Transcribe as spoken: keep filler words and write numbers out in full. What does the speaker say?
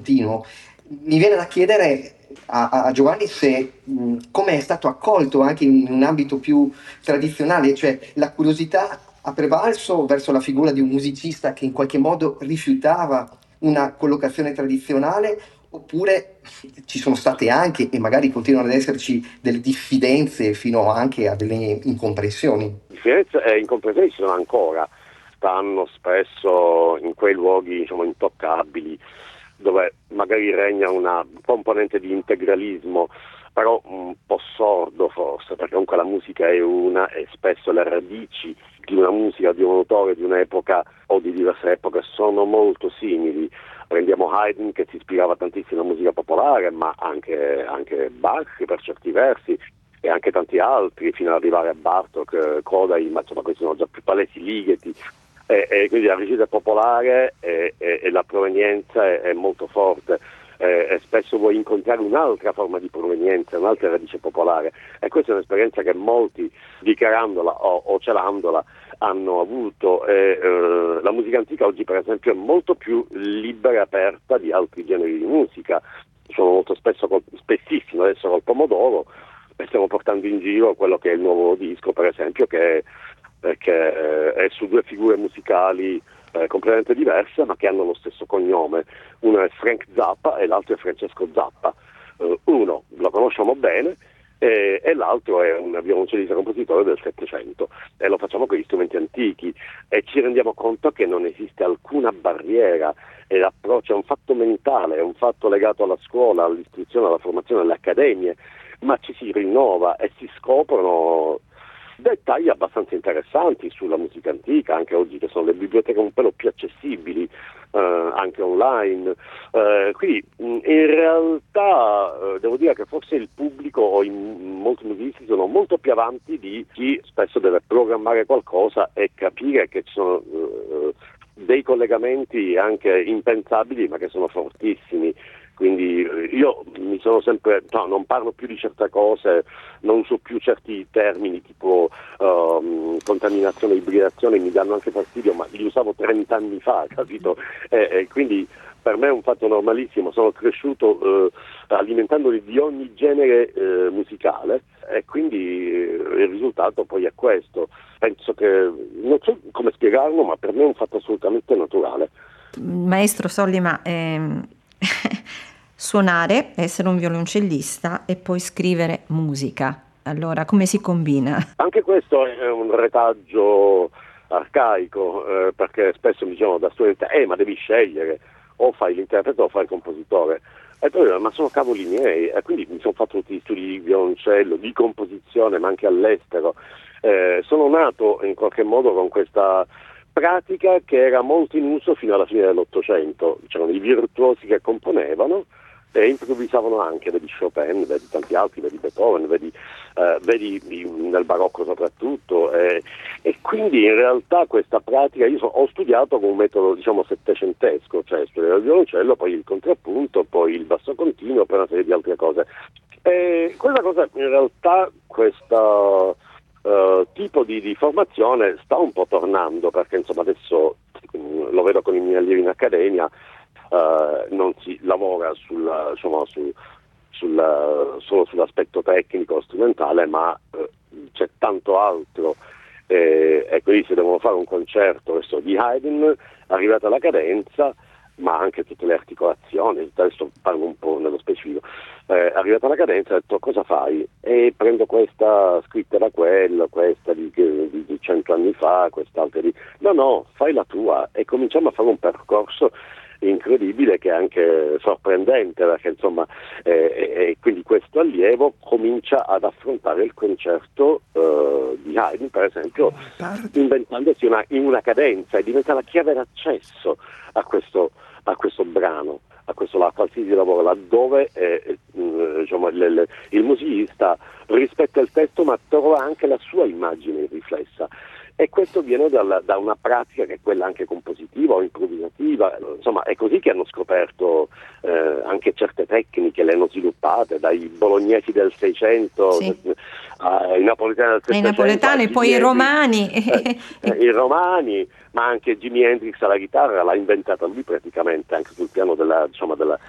continuo. Mi viene da chiedere a, a Giovanni se mh, come è stato accolto anche in un ambito più tradizionale, cioè la curiosità ha prevalso verso la figura di un musicista che in qualche modo rifiutava una collocazione tradizionale, oppure ci sono state anche, e magari continuano ad esserci, delle diffidenze fino anche a delle incomprensioni. Differenze e incomprensioni ci sono ancora, stanno spesso in quei luoghi, diciamo, intoccabili, dove magari regna una componente di integralismo, però un po' sordo forse, perché comunque la musica è una e spesso le radici di una musica, di un autore, di un'epoca o di diverse epoche sono molto simili. Prendiamo Haydn, che si ispirava tantissimo alla musica popolare, ma anche, anche Bach per certi versi, e anche tanti altri, fino ad arrivare a Bartók, Kodai, ma insomma questi sono già più palesi Ligeti. E, e quindi la ricetta è popolare e, e, e la provenienza è, è molto forte, e, e spesso vuoi incontrare un'altra forma di provenienza, un'altra radice popolare, e questa è un'esperienza che molti, dichiarandola o, o celandola, hanno avuto. E, eh, la musica antica oggi per esempio è molto più libera e aperta di altri generi di musica. Sono molto spesso, col, spessissimo adesso col pomodoro, e stiamo portando in giro quello che è il nuovo disco per esempio, che è che è su due figure musicali eh, completamente diverse, ma che hanno lo stesso cognome. Uno è Frank Zappa e l'altro è Francesco Zappa. Uh, uno lo conosciamo bene e, e l'altro è un violoncellista compositore del Settecento, e lo facciamo con gli strumenti antichi, e ci rendiamo conto che non esiste alcuna barriera, e l'approccio è un fatto mentale, è un fatto legato alla scuola, all'istruzione, alla formazione, alle accademie, ma ci si rinnova e si scoprono dettagli abbastanza interessanti sulla musica antica, anche oggi che sono le biblioteche un pelo più accessibili, eh, anche online. Eh, quindi in realtà eh, devo dire che forse il pubblico o i, molti musicisti sono molto più avanti di chi spesso deve programmare qualcosa e capire che ci sono eh, dei collegamenti anche impensabili, ma che sono fortissimi. Quindi io mi sono sempre, no, non parlo più di certe cose, non uso più certi termini tipo um, contaminazione, ibridazione, mi danno anche fastidio, ma li usavo trent'anni fa, capito? E, e quindi per me è un fatto normalissimo, sono cresciuto eh, alimentandomi di ogni genere eh, musicale, e quindi eh, il risultato poi è questo. Penso che, non so come spiegarlo, ma per me è un fatto assolutamente naturale. Maestro Solli, ma ehm, suonare, essere un violoncellista e poi scrivere musica, allora come si combina? Anche questo è un retaggio arcaico, eh, perché spesso mi dicevano da studente, eh ma devi scegliere, o fai l'interprete o fai il compositore. E poi, ma sono cavoli miei, e quindi mi sono fatto tutti gli studi di violoncello, di composizione, ma anche all'estero. Eh, sono nato in qualche modo con questa pratica che era molto in uso fino alla fine dell'Ottocento. C'erano i virtuosi che componevano e improvvisavano anche, vedi Chopin, vedi tanti altri, vedi Beethoven, vedi, eh, vedi nel barocco soprattutto, eh, e quindi in realtà questa pratica, io so, ho studiato con un metodo diciamo settecentesco, cioè studiare il violoncello, poi il contrappunto, poi il basso continuo, poi una serie di altre cose. E questa cosa in realtà, questo uh, tipo di, di formazione sta un po' tornando, perché insomma adesso um, lo vedo con i miei allievi in accademia. Uh, non si lavora sul, insomma, su, sul, solo sull'aspetto tecnico, strumentale, ma uh, c'è tanto altro, e, e quindi se devono fare un concerto questo, di Haydn, arrivata la cadenza, ma anche tutte le articolazioni, adesso parlo un po' nello specifico, eh, arrivata la cadenza ho detto cosa fai? E prendo questa scritta da quello, questa di, di, di cento anni fa, quest'altra di... No, no, fai la tua, e cominciamo a fare un percorso incredibile, che è anche sorprendente, perché insomma eh, e quindi questo allievo comincia ad affrontare il concerto eh, di Haydn per esempio, inventandosi una, in una cadenza, e diventa la chiave d'accesso a questo, a questo brano, a questo la qualsiasi lavoro, laddove eh, eh, diciamo, le, le, il musicista rispetta il testo ma trova anche la sua immagine riflessa. E questo viene dalla, da una pratica che è quella anche compositiva o improvvisativa, insomma è così che hanno scoperto eh, anche certe tecniche, le hanno sviluppate dai bolognesi del Seicento, Sì. ai napoletani del Settecento, I napoletani, poi i romani. Eh, eh, i romani, ma anche Jimi Hendrix alla chitarra l'ha inventata lui praticamente, anche sul piano della, diciamo, della,